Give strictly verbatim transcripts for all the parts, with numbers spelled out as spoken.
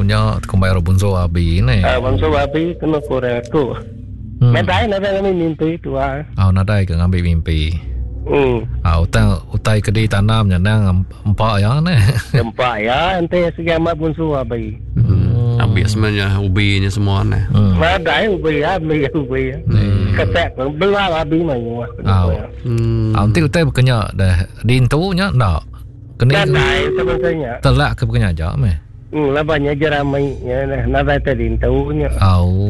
nya kembali bunso abi ni. Ah, bunso abi kena korek tu. Medai nada kami mimpi tu ah. Oh, nadai ke ngambil mimpi. Hmm. Ah, utang utai kedai tanam nya nang empat ya ni. Empat ya, ente segamat bunso abi. Hmm. Habis sebenarnya ubinya semua ni. Hmm. Medai ubi ya, ubi ubi ya. Ketek belah abi mai. Ah. Hmm. Ah, nanti utai berkenyak dah. Dintu nya ndak. Kena Medai sebenarnya. telak ke berkenyak jak meh. Hmm, labanya jeramai ya, nada tadi tahunya. Au.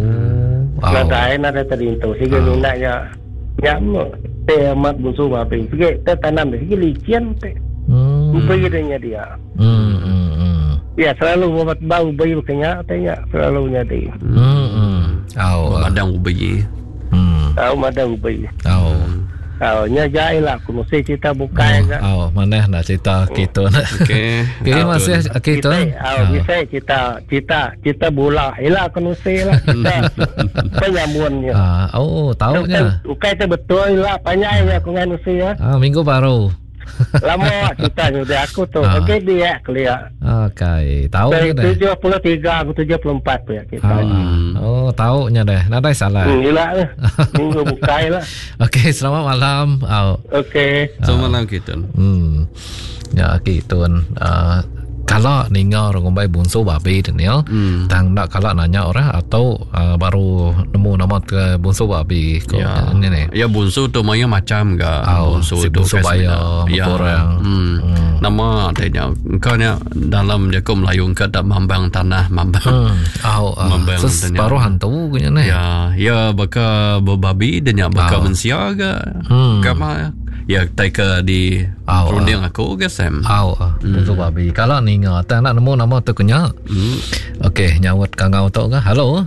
Nada nada tadi tahu. Sige minaknya. Nyam teh amat bunso abi. Sige teh tanam sige licin teh. Hmm. Ubi dia. Hmm. Hmm. hmm. Ya selalu buat bau ubi berkenyak tanya selalunya dia. Hmm. hmm. Au. Badang ubi. Hmm. Tahu ada ubi. Au. Tahu nya jai lah aku mesti cerita bukai kan. Au, mana nak cerita kita nak. Okey. Okey masih kita. Ah, bisa kita kita kita bola. Ialah aku mesti lah. Penyamunnya. Ah, oh, tahu nya. Ukai tu betul lah panjangnya aku ngan mesti ya. Ah, minggu baru. Lama kita sudah aku tu. Ah. Okey dia clear. Okey, tahu Dari nya dah. tujuh puluh tiga aku tujuh puluh empat ya kita. Ah, ah. Oh, tahu nya dah. Nadai salah. Hmm, ialah lah. Minggu bukai lah. Okey, selamat malam. Au. Okey. Selamat malam kita. Hmm. Ya, kita uh, kalau ninga orang ngombai bunso babi ni ya. Hmm. Tang nak kalau nanya orang atau uh, baru nemu nama ke bunso babi ko Ya. ni ni. Ya bunso tu maya macam ga. Oh, bunso si tu bunso baya ya. orang. Hmm. Hmm. Nama tanya engkau ni dalam jago Melayu engkau tak mambang tanah mambang. Hmm. Oh, uh, Mambang ses tanya. baru hantu punya ni. Ya, ya baka bebabi dan ya baka Oh. mensia ga. Hmm. Kama ya taika di Oh, runding aku ke Sam. Au, uh, bunso babi. Kalau ninga tang nak nemu nama tu kenya. Hmm. Okey, nyawat kangau tu ke? Halo.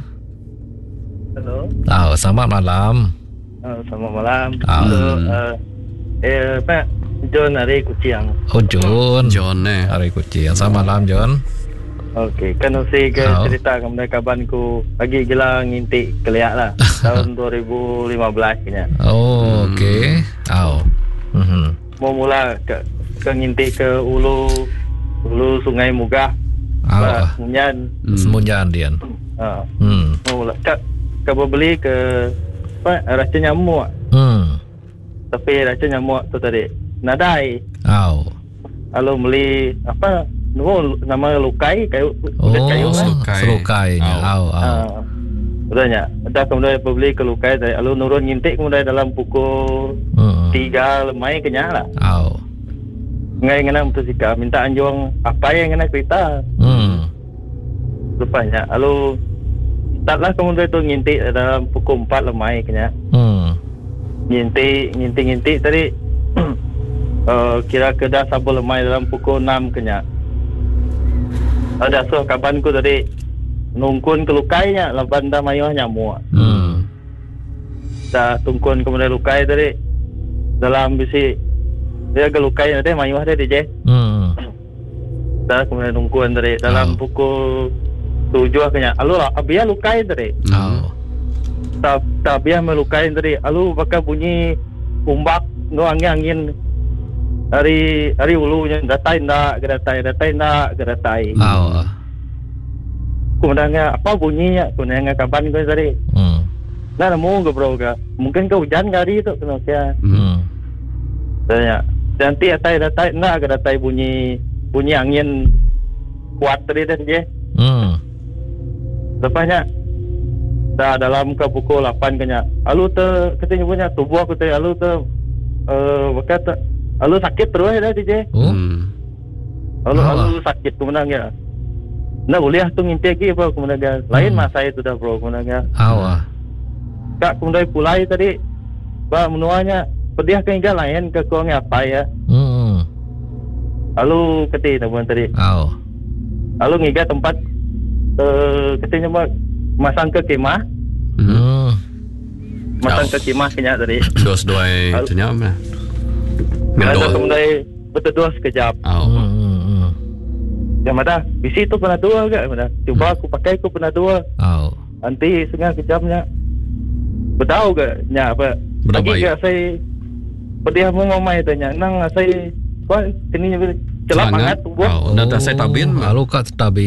Hello. Oh, selamat malam. Uh, selamat malam. Ah. So, uh, eh, Pak John dari Kuciang. Oh, John. John ni. Hari kucing. Selamat malam, John. Okey, kan saya ke Oh. cerita kepada kabanku lagi gila ngintik keliak lah tahun dua ribu lima belas kena. Oh, okey. Au. Mhm. Mau mula ke, ke ngintik ke ulu ulu Sungai Mugah. Au. Kemudian Semunyan dia. uh, Hmm. mau mula ke, ke beli ke apa rasa nyamuk. Hmm. Tapi rasa nyamuk tu tadi nadai. Au. Kalau beli apa no, nama lukai kayu Oh, kayu kan. Selukai. selukai. Au, au. Ah, betulnya. Ada kemudian beli ke lukai dari lalu nurun ngintik kemudian dalam pukul Hmm. tiga lemai kenyang lah. Au. Ngai ngena motosikal minta anjung apa yang ngena kereta. Hmm. Rupanya lalu startlah kemudian tu ngintik dalam pukul empat lemai kenyang. Hmm. Ngintik ngintik ngintik tadi uh, kira kedah sabu lemai dalam pukul enam kenyang. Ada so kabanku tadi nungkun ke lukainya laban dah mayuh nyamuk. Hmm. Dah tungkun kemudian lukai tadi dalam bisi dia ke lukai tadi mayuh dia je. Hmm. Dah kemudian nungkun tadi dalam Oh. pukul tujuh kenya. Alu abia lukai tadi. Au. Tak tak abia melukai tadi. Alu bakal bunyi umbak no angin angin hari hari ulunya datai ndak datai datai ndak datai. Au. Kemudian apa bunyinya? Kemudian kapan kau tadi? Hmm. Nah, nemu ke bro ke? Mungkin kau hujan kali tu kena kaya. Hmm. Tanya. Nanti datai datai ndak ke datai bunyi bunyi angin kuat tadi dan je. Hmm. Lepasnya dah dalam ke pukul lapan kenya. Alu tu katanya punya tubuh aku tu alu tu eh berkata alu sakit terus dah je. Oh. Hmm. Alu Ah. alu sakit kemudian ya. Nak boleh tu nginti lagi bro kemudian ya. Lain Hmm. masa itu dah bro kemudian ya. Au. Kak kemudian pulai tadi ba menuanya pedih ke hingga lain ke kau apa ya. Hmm. Lalu keti teman tadi. Au. Lalu ngiga tempat eh katanya mak masang ke kemah, Hmm. masang Oh. ke kemah kenya tadi. Dos dua tu nyam lah. Ada Ngendo. kemudian betul-betul sekejap. Oh. Hmm. Hmm. Yang mana? Bisi tu pernah dua ke? Mana? Cuba aku pakai aku pernah dua. Au. Nanti setengah kejamnya. Bertahu ke? Nya apa? Berapa Lagi ke saya pedih mau ngomai tanya. Nang saya kau sini celap hangat tubuh. Oh, dah tak saya tabin. Lalu kat tabi